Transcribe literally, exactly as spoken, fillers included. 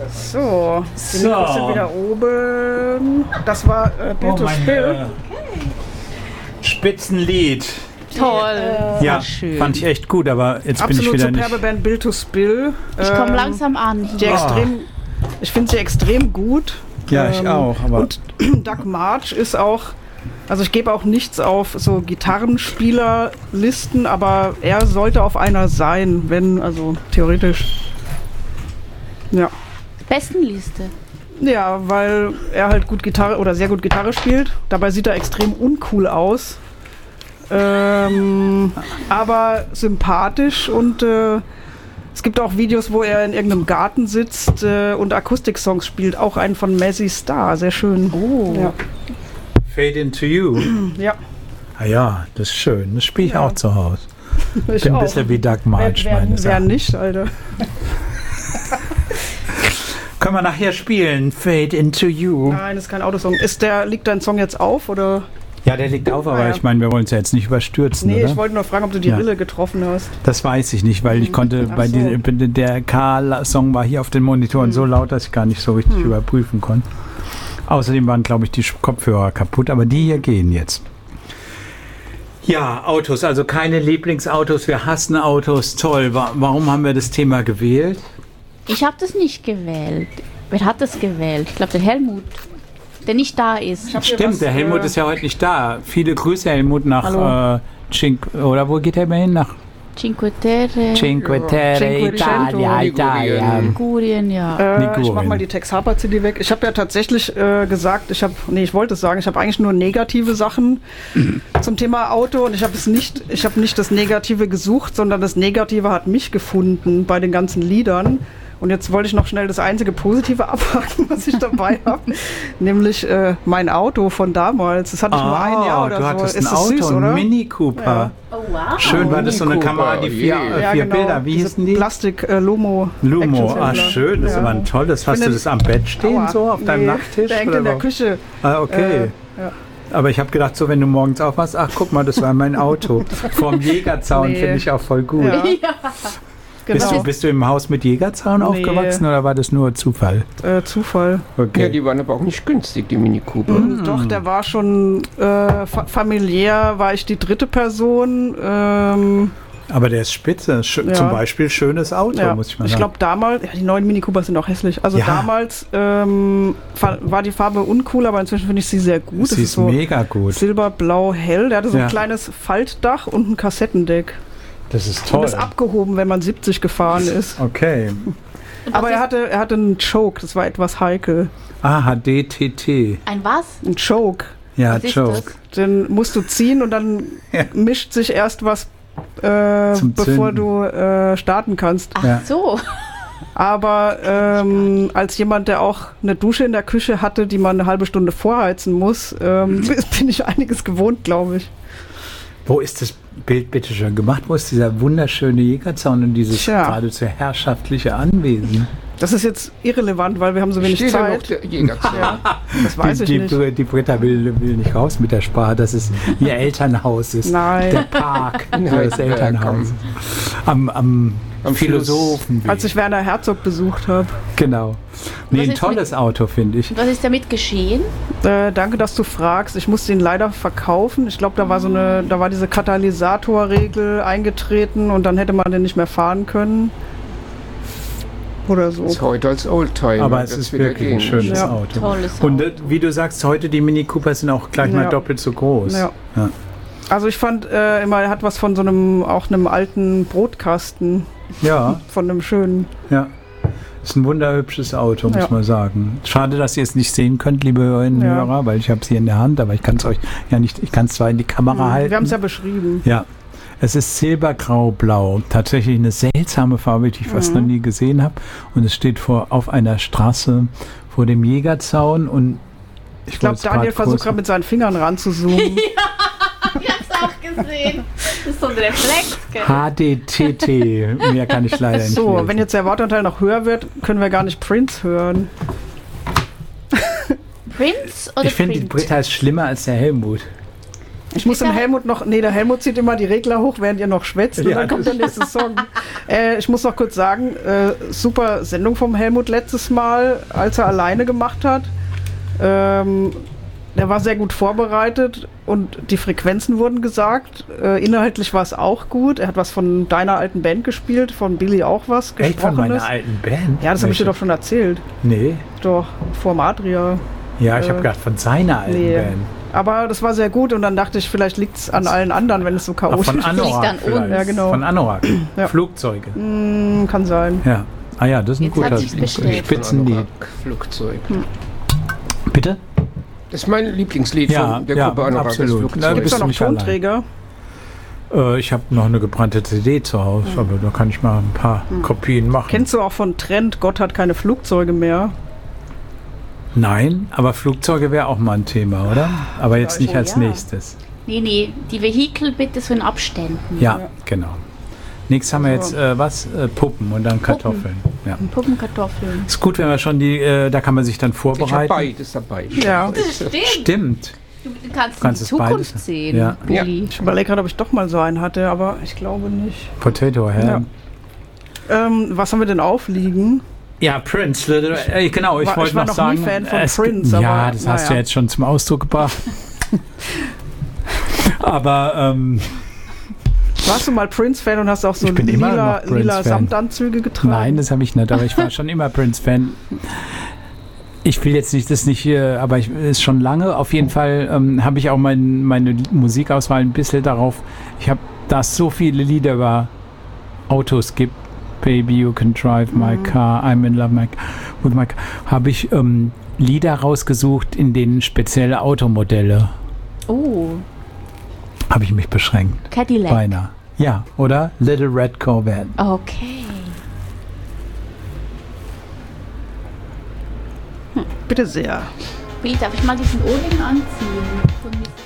So, die So. Mikros sind wieder oben. Das war äh, Bild Oh, to mein Spill. äh, Spitzenlied. Toll. Ja, schön. fand ich echt gut, aber jetzt bin Absolut ich wieder superbe nicht... Band Bild to Spill. Ich komme Ähm, langsam an. Die extrem, ich finde sie extrem gut. Ja, ich auch, aber- Und Doug March ist auch, also ich gebe auch nichts auf so Gitarrenspielerlisten, aber er sollte auf einer sein, wenn, also theoretisch. Ja. Bestenliste. Ja, weil er halt gut Gitarre oder sehr gut Gitarre spielt. Dabei sieht er extrem uncool aus. Ähm, aber sympathisch und äh, es gibt auch Videos, wo er in irgendeinem Garten sitzt äh, und Akustik-Songs spielt. Auch einen von Mazzy Star, sehr schön. Oh. Ja. Fade into You. Ja, Ah ja, das ist schön. Das spiele ich Ja. auch zu Hause. ich Bin ein auch. bisschen wie Doug Wer, March, wer, meines wer Erachtens. nicht, Alter. Können wir nachher spielen. Fade into You. Nein, das ist kein Autosong. Ist der, liegt dein Song jetzt auf oder? Ja, der liegt auf, aber Ah, ja. ich meine, wir wollen es ja jetzt nicht überstürzen, Nee, oder? ich wollte nur fragen, ob du die Ja. Rille getroffen hast. Das weiß ich nicht, weil ich konnte Ach bei so. diesem, der K-Song war hier auf den Monitoren so laut, dass ich gar nicht so richtig überprüfen konnte. Außerdem waren, glaube ich, die Kopfhörer kaputt, aber die hier gehen jetzt. Ja, Autos, also keine Lieblingsautos, wir hassen Autos, toll. Wa- Warum haben wir das Thema gewählt? Ich habe das nicht gewählt. Wer hat das gewählt? Ich glaube, der Helmut, der nicht da ist. hab hier Stimmt, was, der Helmut äh, ist ja heute nicht da. Viele Grüße, Helmut, nach Hallo. äh, Cink, oder wo geht er immer hin? Nach Cinque Terre, Cinque Terre, Cinquecento. Italia, Italia. Ligurien, ja. Äh, ich Ligurien. mach mal die Tex Harper C D weg. Ich habe ja tatsächlich äh, gesagt, ich habe, nee, ich wollte es sagen, ich habe eigentlich nur negative Sachen zum Thema Auto und ich habe es nicht, ich habe nicht das Negative gesucht, sondern das Negative hat mich gefunden bei den ganzen Liedern. Und jetzt wollte ich noch schnell das einzige Positive abhaken, was ich dabei habe, nämlich äh, mein Auto von damals. Das hatte ich nur ein Jahr oder du so. hattest Ist ein das Auto, süß, ein oder? Mini Cooper. Ja. Oh, wow. Schön, war das so eine Mini Kamera, die Cooper, vier, yeah. äh, Ja, vier genau. Bilder, wie Diese hießen die? Plastik äh, Lumo. Lumo, Action ah Sampler. schön, das ist Ja. aber ein tolles. Hast bin du jetzt- das am Bett stehen, Aua, so auf deinem nee, Nachttisch? Der hängt oder in der wo? Küche. Ah, okay. Äh, ja. Aber ich habe gedacht, so wenn du morgens aufwachst, ach guck mal, das war mein Auto. Vorm Jägerzaun Nee. finde ich auch voll gut. Ja. Bist, Genau. du, bist du im Haus mit Jägerzaun Nee. aufgewachsen oder war das nur Zufall? Äh, Zufall. Okay. Ja, die waren aber auch nicht günstig, die Mini Cooper. Mhm. Doch, der war schon äh, fa familiär, war ich die dritte Person. Ähm, Aber der ist spitze. Sch Ja. Zum Beispiel schönes Auto, ja. muss ich mal Ich sagen. glaube damals, ja, die neuen Mini Cooper sind auch hässlich. Also Ja. damals ähm, fa- war die Farbe uncool, aber inzwischen finde ich sie sehr gut. Sie ist so mega gut. silberblau hell. Der hatte so Ja. ein kleines Faltdach und ein Kassettendeck. Das ist Und toll. ist abgehoben, wenn man siebzig gefahren ist. Okay. Aber er hatte, er hatte einen Choke, das war etwas heikel. Ah, H D T T. Ein was? Ein Choke. Ja, Was ist Joke. Den musst du ziehen und dann Ja. mischt sich erst was, äh, Zum bevor Zünden. du äh, starten kannst. Ach Ja. so. Aber ähm, als jemand, der auch eine Dusche in der Küche hatte, die man eine halbe Stunde vorheizen muss, ähm, bin ich einiges gewohnt, glaube ich. Wo ist das Bild bitte schon gemacht? Wo ist dieser wunderschöne Jägerzaun und dieses Tja. geradezu herrschaftliche Anwesen? Das ist jetzt irrelevant, weil wir haben so wenig Steht da noch Zeit. der Jägerzaun? Ja, das weiß die, ich die, nicht. Br- die Britta will, will nicht raus mit der Sprache, dass es ihr Elternhaus ist. Der Nein. Park Nein, des ja, Elternhauses. Am, am, Am Philosophen. Als ich Werner Herzog besucht habe. Genau. Nee, Was ein ist tolles Auto, finde ich. Was ist damit geschehen? Äh, danke, dass du fragst. Ich musste ihn leider verkaufen. Ich glaube, da war so eine, da war diese Katalysatorregel eingetreten und dann hätte man den nicht mehr fahren können. Oder so. Ist heute als Oldtimer. Aber es wird's ist wieder wirklich gehen. ein schönes Ja. Auto. Tolles Und Auto. äh, wie du sagst, heute die Mini Cooper sind auch gleich mal Ja. doppelt so groß. Ja. Ja. Also ich fand äh, immer, er hat was von so einem, auch einem alten Brotkasten, Ja, von einem schönen. ja. Ist ein wunderhübsches Auto, muss Ja. man sagen. Schade, dass ihr es nicht sehen könnt, liebe Hörerinnen und Ja. Hörer, weil ich habe es hier in der Hand, aber ich kann es euch ja nicht, ich kann es zwar in die Kamera halten. Wir haben es ja beschrieben. Ja, es ist silbergrau-blau. Tatsächlich eine seltsame Farbe, die ich fast Mhm. noch nie gesehen habe. Und es steht vor, auf einer Straße vor dem Jägerzaun. Und ich, Ich glaube, wollte es Daniel grad versucht kurz- gerade mit seinen Fingern ranzuzoomen. Ich hab's auch gesehen. Das ist so ein Reflex, gell? H D T T. Mehr kann ich leider nicht So, lesen. wenn jetzt der Wortanteil noch höher wird, können wir gar nicht Prince hören. Prince oder Ich finde, die Print? Britta ist schlimmer als der Helmut. Ich muss den Helmut noch, nee, der Helmut zieht immer die Regler hoch, während ihr noch schwätzt und Ja, dann kommt der nächste Song. äh, ich muss noch kurz sagen, äh, super Sendung vom Helmut letztes Mal, als er alleine gemacht hat. Ähm, der war sehr gut vorbereitet und die Frequenzen wurden gesagt. Äh, inhaltlich war es auch gut. Er hat was von deiner alten Band gespielt, von Billy auch was Echt von meiner Gesprochenes. alten Band? Ja, das habe ich dir Welche? doch schon erzählt. Nee. Doch, vor Adria. Ja, ich Äh, habe gedacht, von seiner alten nee. Band. Aber das war sehr gut und dann dachte ich, vielleicht liegt es an allen anderen, wenn es so Ach, chaotisch von ist. Anorak an uns. vielleicht. Ja, genau. Von Anorak. Ja. Flugzeuge. Hm, kann sein. Ja. Ah ja, das ist ein Jetzt guter hat sich's bestellt. Spitzenlied. Flugzeug. Bitte? Das ist mein Lieblingslied Ja, von der ja, Gruppe Anorak, das absolut. Flugzeug. Na, Gibt es bist da du noch nicht allein. Tonträger? Äh, ich habe noch eine gebrannte C D zu Hause, aber da kann ich mal ein paar Kopien machen. Kennst du auch von Trend, Gott hat keine Flugzeuge mehr? Nein, aber Flugzeuge wäre auch mal ein Thema, oder? Aber jetzt nicht Oh, als ja. nächstes. Nee, nee, die Vehikel bitte so in Abständen. Ja, Ja. genau. Nächstes haben wir jetzt äh, was? Äh, Puppen und dann Kartoffeln. Ja. Puppenkartoffeln. Ist gut, wenn wir schon die, äh, da kann man sich dann Ich habe vorbereiten. beides dabei. Ja. Das stimmt. Stimmt. Du kannst, Kannst in es die Zukunft beides- sehen, Ja. Billy. Ich überlege gerade, ob ich doch mal so einen hatte, aber ich glaube nicht. Potato Head. Ja. Ähm, was haben wir denn aufliegen? Ja, Prince. Little, äh, genau, ich War- wollte ich war noch noch nie sagen. Fan von es- Prince, Ja, aber das hast du naja. jetzt schon zum Ausdruck gebracht. aber ähm, Warst du mal Prince-Fan und hast auch so Ich bin immer lila, noch Prince-Fan. lila Samtanzüge getragen? nein, das habe ich nicht, aber ich war schon immer Prince-Fan. Ich will jetzt nicht, das nicht hier, aber ich ist schon lange. Auf jeden Fall ähm, habe ich auch mein, meine Musikauswahl ein bisschen darauf. Ich habe, da es so viele Lieder über Autos gibt, Baby, You Can Drive My Car, I'm in Love my, with my car, habe ich ähm, Lieder rausgesucht, in denen spezielle Automodelle, Oh, habe ich mich beschränkt. Cadillac. Beinahe. Ja, oder? Little Red Corvette. Okay. Bitte sehr. Billy, darf ich mal diesen Ohrring anziehen? Von Miss